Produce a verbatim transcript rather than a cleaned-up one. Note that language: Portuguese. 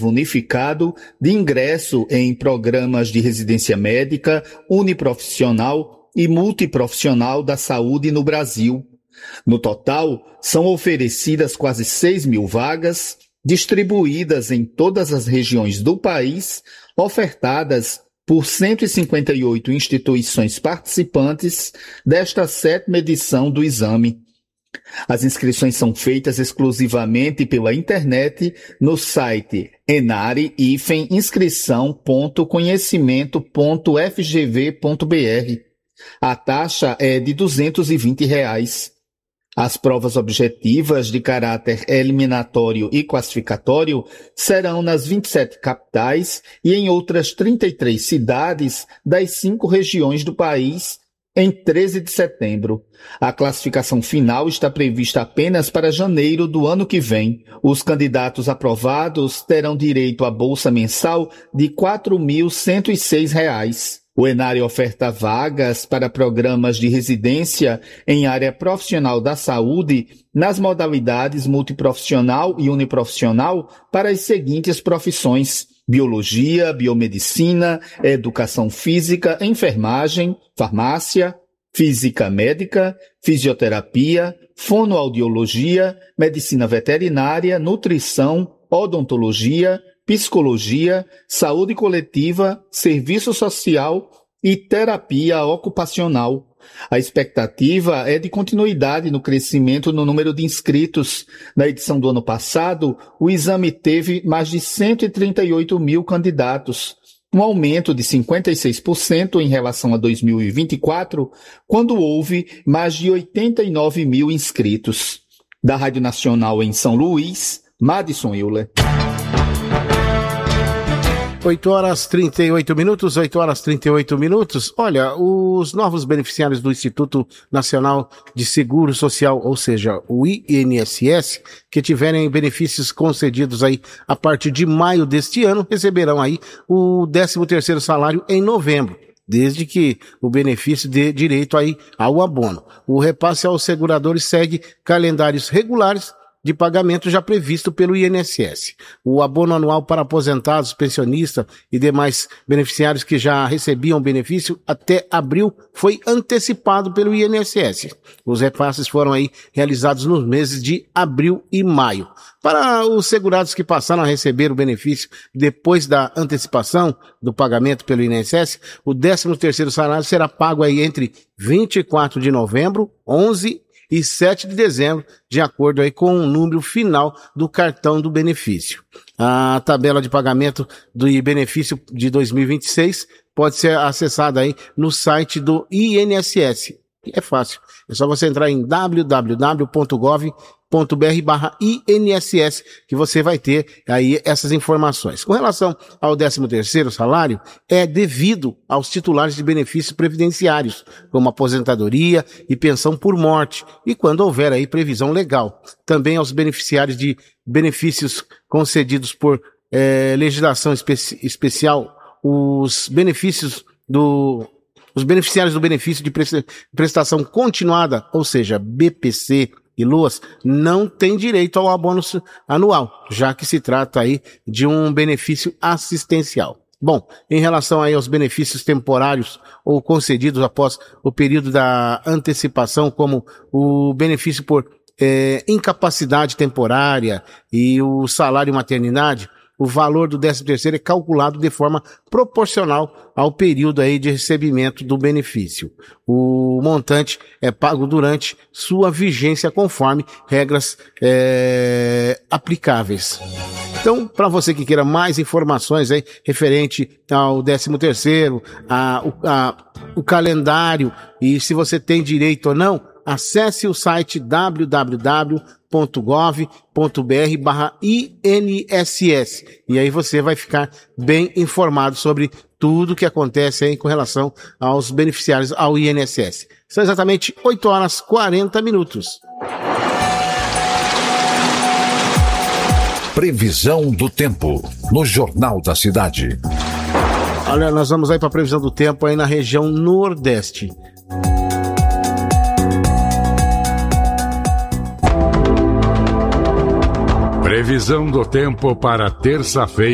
Seletivo Unificado de ingresso em programas de residência médica, uniprofissional e multiprofissional da saúde no Brasil. No total, são oferecidas quase seis mil vagas, distribuídas em todas as regiões do país, ofertadas por cento e cinquenta e oito instituições participantes desta sétima edição do exame. As inscrições são feitas exclusivamente pela internet no site enare inscrição ponto conhecimento ponto f g v ponto b r. A taxa é de duzentos e vinte reais. As provas objetivas de caráter eliminatório e classificatório serão nas vinte e sete capitais e em outras trinta e três cidades das cinco regiões do país em treze de setembro. A classificação final está prevista apenas para janeiro do ano que vem. Os candidatos aprovados terão direito à bolsa mensal de quatro mil cento e seis reais. O Enare oferta vagas para programas de residência em área profissional da saúde nas modalidades multiprofissional e uniprofissional para as seguintes profissões: biologia, biomedicina, educação física, enfermagem, farmácia, física médica, fisioterapia, fonoaudiologia, medicina veterinária, nutrição, odontologia, psicologia, saúde coletiva, serviço social e terapia ocupacional. A expectativa é de continuidade no crescimento no número de inscritos. Na edição do ano passado, o exame teve mais de cento e trinta e oito mil candidatos, um aumento de cinquenta e seis por cento em relação a dois mil e vinte e quatro, quando houve mais de oitenta e nove mil inscritos. Da Rádio Nacional em São Luís, Madison Euler. oito horas e trinta e oito minutos, oito horas e trinta e oito minutos. Olha, os novos beneficiários do Instituto Nacional de Seguro Social, ou seja, o I N S S, que tiverem benefícios concedidos aí a partir de maio deste ano, receberão aí o décimo terceiro salário em novembro, desde que o benefício dê direito aí ao abono. O repasse aos seguradores segue calendários regulares de pagamento já previsto pelo I N S S. O abono anual para aposentados, pensionistas e demais beneficiários que já recebiam benefício até abril foi antecipado pelo I N S S. Os repasses foram aí realizados nos meses de abril e maio. Para os segurados que passaram a receber o benefício depois da antecipação do pagamento pelo I N S S, o décimo terceiro salário será pago aí entre vinte e quatro de novembro, onze e sete de dezembro, de acordo aí com o número final do cartão do benefício. A tabela de pagamento do benefício de dois mil e vinte e seis pode ser acessada aí no site do I N S S. É fácil, é só você entrar em w w w ponto gov ponto b r barra I N S S que você vai ter aí essas informações. Com relação ao décimo terceiro salário, é devido aos titulares de benefícios previdenciários, como aposentadoria e pensão por morte, e quando houver aí previsão legal. Também aos beneficiários de benefícios concedidos por eh, legislação espe- especial, os benefícios do Os beneficiários do benefício de prestação continuada, ou seja, B P C e L O A S, não têm direito ao abono anual, já que se trata aí de um benefício assistencial. Bom, em relação aí aos benefícios temporários ou concedidos após o período da antecipação, como o benefício por eh, incapacidade temporária e o salário maternidade, o valor do décimo terceiro é calculado de forma proporcional ao período aí de recebimento do benefício. O montante é pago durante sua vigência conforme regras é, aplicáveis. Então, para você que queira mais informações aí referente ao décimo terceiro, a, a, o calendário e se você tem direito ou não, acesse o site w w w ponto gov ponto b r barra I N S S e aí você vai ficar bem informado sobre tudo que acontece aí com relação aos beneficiários ao I N S S. São exatamente oito horas e quarenta minutos. Previsão do tempo no Jornal da Cidade. Olha, nós vamos aí para a previsão do tempo aí na região Nordeste. Previsão do tempo para terça-feira.